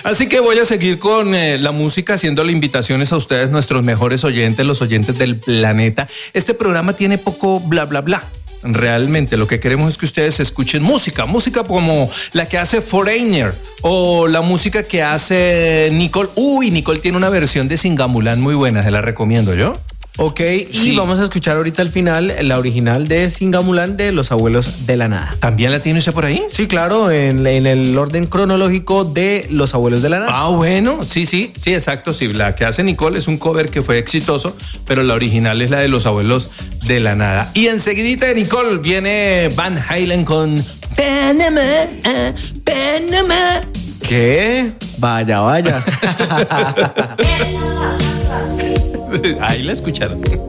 Así que voy a seguir con la música, haciéndole invitaciones a ustedes, nuestros mejores oyentes, los oyentes del planeta. Este programa tiene poco bla, bla, bla. Realmente lo que queremos es que ustedes escuchen música como la que hace Foreigner o la música que hace Nicole. Uy, Nicole tiene una versión de Singamulán muy buena, se la recomiendo yo. Ok, Sí. y vamos a escuchar ahorita al final la original de Singamulán de Los Abuelos de la Nada. ¿También la tiene usted por ahí? Sí, claro, en el orden cronológico de Los Abuelos de la Nada. Ah, bueno, sí, exacto, sí, la que hace Nicole es un cover que fue exitoso, pero la original es la de Los Abuelos de la Nada. Y enseguidita de Nicole viene Van Halen con Panama, Panama. ¿Qué? Vaya. Ahí la escucharon.